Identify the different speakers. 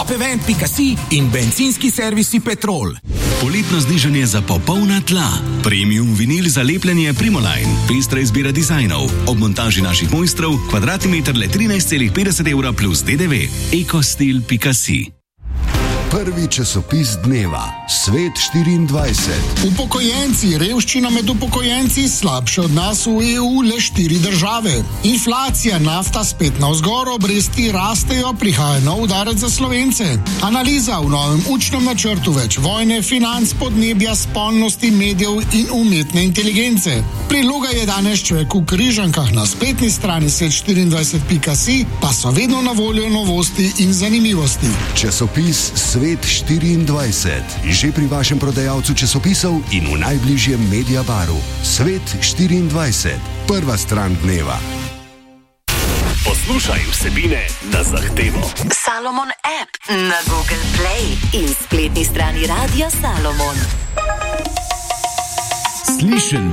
Speaker 1: Opevent.si in bencinski servisi Petrol.
Speaker 2: Poletno znižanje za popolna tla. Premium vinil za lepljenje Primoline. Pestra izbira dizajnov. Ob montaži naših mojstrov kvadratni meter le 13,50 € plus DDV. Ecostil.si.
Speaker 3: Prvi časopis dneva, Svet 24.
Speaker 4: Upokojenci, revščina med upokojenci, slabše od nas v EU le 4 države. Inflacija, nafta spet navzgor, obresti rastejo, prihaja nov udarec za Slovence. Analiza v novem učnem načrtu, več vojne, financ, podnebja, spolnosti, medijev in umetne inteligence. Priloga je danes človek v Križankah, na spletni strani svet24.si pa so vedno na voljo novosti in zanimivosti.
Speaker 3: Časopis Svet 24. Že pri vašem prodajalcu časopisov in v najbližjem Mediabaru. Svet 24. Prva stran dneva.
Speaker 5: Poslušaj vsebine na zahtevo.
Speaker 6: Salomon app na Google Play in spletni strani Radia Salomon.
Speaker 1: Slišen